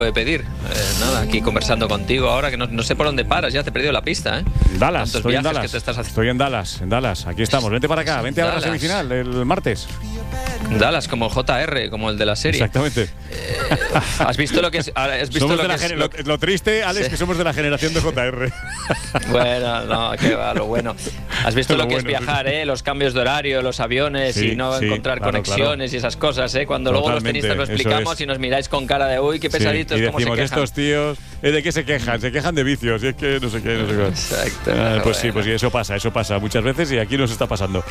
de pedir. Nada, aquí conversando contigo ahora, que no sé por dónde paras, ya te he perdido la pista, ¿eh? Dallas, estoy en Dallas. Que te estás haciendo. Estoy en Dallas, aquí estamos. Vente para acá, vente a ver la semifinal el martes. Dallas, como el JR, como el de la serie. Exactamente. ¿Has visto lo que es? Lo triste, Alex, sí, que somos de la generación de JR. Bueno, no, que va, lo bueno. ¿Has visto lo que es viajar, los cambios de horario, los aviones y no encontrar conexiones y esas cosas, Cuando luego los tenistas lo explicamos y nos miráis con cara de uy, qué pesaditos, y cómo se decimos, quejan. estos tíos, ¿de qué se quejan? Se quejan de vicios, y es que no sé qué, no sé qué. Exacto. Pues sí, eso pasa muchas veces y aquí nos está pasando.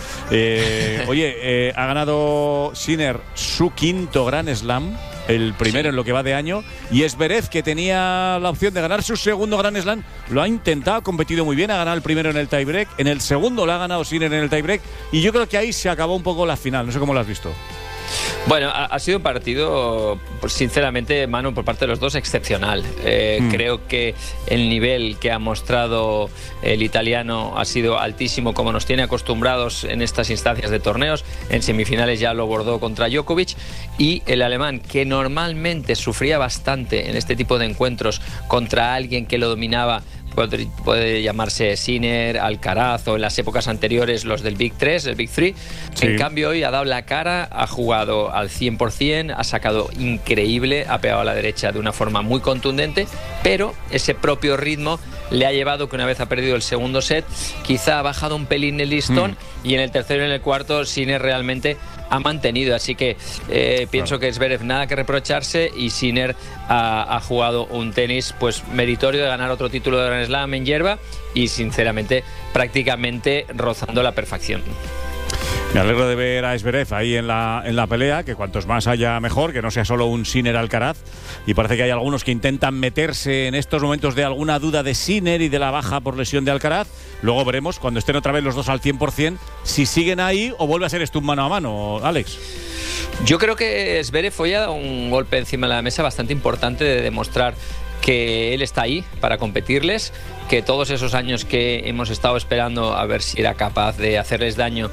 Oye, ha ganado Sinner su quinto Grand Slam, el primero en lo que va de año, y Zverev, que tenía la opción de ganar su segundo Grand Slam, lo ha intentado, ha competido muy bien, ha ganado el primero en el tiebreak, en el segundo lo ha ganado Sinner en el tiebreak, y yo creo que ahí se acabó un poco la final, no sé cómo lo has visto. Bueno, ha sido un partido, pues, sinceramente, Manu, por parte de los dos, excepcional. Creo que el nivel que ha mostrado el italiano ha sido altísimo, como nos tiene acostumbrados en estas instancias de torneos. En semifinales ya lo bordó contra Djokovic. Y el alemán, que normalmente sufría bastante en este tipo de encuentros contra alguien que lo dominaba, puede llamarse Sinner, Alcaraz o en las épocas anteriores los del Big 3, el Big 3. Sí. En cambio hoy ha dado la cara, ha jugado al 100%, ha sacado increíble, ha pegado a la derecha de una forma muy contundente, pero ese propio ritmo le ha llevado que una vez ha perdido el segundo set, quizá ha bajado un pelín el listón y en el tercero y en el cuarto Sinner realmente ha mantenido, así que pienso que Zverev nada que reprocharse y Sinner ha jugado un tenis pues meritorio de ganar otro título de Grand Slam en hierba y sinceramente prácticamente rozando la perfección. Me alegro de ver a Zverev ahí en la pelea, que cuantos más haya mejor, que no sea solo un Sinner Alcaraz, y parece que hay algunos que intentan meterse en estos momentos de alguna duda de Sinner y de la baja por lesión de Alcaraz. Luego veremos, cuando estén otra vez los dos al 100%, si siguen ahí o vuelve a ser esto un mano a mano, Alex. Yo creo que Zverev hoy ha dado un golpe encima de la mesa bastante importante de demostrar que él está ahí para competirles, que todos esos años que hemos estado esperando a ver si era capaz de hacerles daño,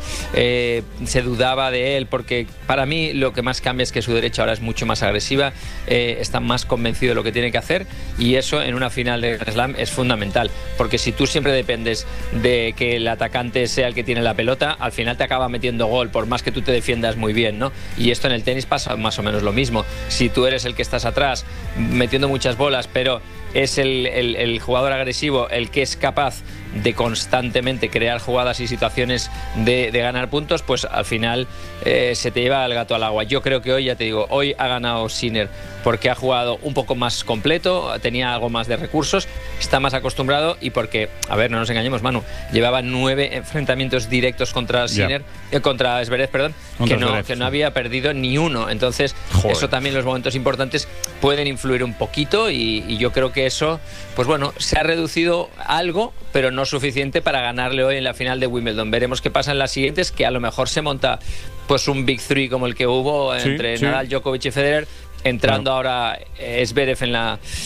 se dudaba de él, porque para mí lo que más cambia es que su derecha ahora es mucho más agresiva, está más convencido de lo que tiene que hacer, y eso en una final de Grand Slam es fundamental, porque si tú siempre dependes de que el atacante sea el que tiene la pelota, al final te acaba metiendo gol, por más que tú te defiendas muy bien, ¿no? Y esto en el tenis pasa más o menos lo mismo. Si tú eres el que estás atrás metiendo muchas bolas, pero es el jugador agresivo el que es capaz de constantemente crear jugadas y situaciones de ganar puntos, pues al final se te lleva el gato al agua. Yo creo que hoy, ya te digo, hoy ha ganado Sinner porque ha jugado un poco más completo, tenía algo más de recursos, está más acostumbrado y porque, a ver, no nos engañemos, Manu, llevaba 9 enfrentamientos directos contra Sinner, contra Zverev, perdón, que no había perdido ni uno. Entonces, eso también en los momentos importantes pueden influir un poquito y yo creo que eso, pues bueno, se ha reducido algo, pero no suficiente para ganarle hoy en la final de Wimbledon. Veremos qué pasa en las siguientes, que a lo mejor se monta pues un Big 3 como el que hubo entre Nadal, Djokovic y Federer, entrando ahora Zverev en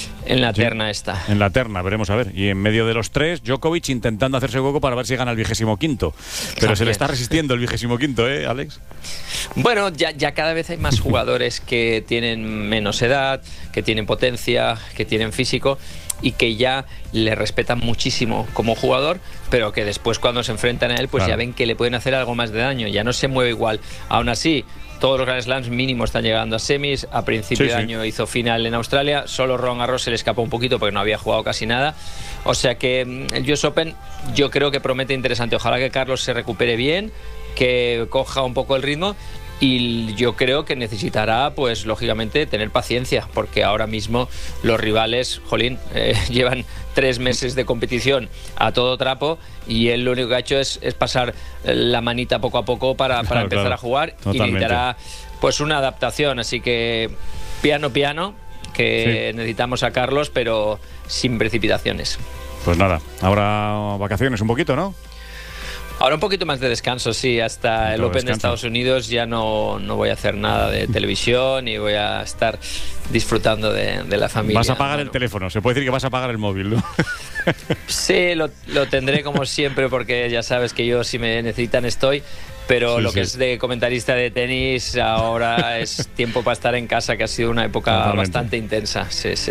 la terna esta. En la terna, veremos a ver. Y en medio de los tres, Djokovic intentando hacerse hueco para ver si gana el 25º. Pero también se le está resistiendo el 25º, Alex. Bueno, ya cada vez hay más jugadores que tienen menos edad, que tienen potencia, que tienen físico y que ya le respetan muchísimo como jugador, pero que después cuando se enfrentan a él, pues ya ven que le pueden hacer algo más de daño, ya no se mueve igual. Aún así, todos los Grand Slams mínimo están llegando a semis. A principio de año hizo final en Australia. Solo Roland Garros se le escapó un poquito porque no había jugado casi nada. O sea que el US Open yo creo que promete interesante. Ojalá que Carlos se recupere bien, que coja un poco el ritmo. Y yo creo que necesitará, pues lógicamente, tener paciencia, porque ahora mismo los rivales, llevan 3 meses de competición a todo trapo y él lo único que ha hecho es pasar la manita poco a poco para empezar a jugar. Totalmente. Y necesitará pues una adaptación, así que piano, que necesitamos a Carlos, pero sin precipitaciones. Pues nada, ahora vacaciones un poquito, ¿no? Ahora un poquito más de descanso, sí, hasta el Open de Estados Unidos ya no voy a hacer nada de televisión y voy a estar disfrutando de la familia. Vas a apagar el teléfono, se puede decir que vas a apagar el móvil, ¿no? Sí, lo tendré como siempre porque ya sabes que yo si me necesitan estoy, pero Sí, lo sí. que es de comentarista de tenis ahora es tiempo para estar en casa, que ha sido una época Totalmente. bastante intensa. Sí, sí.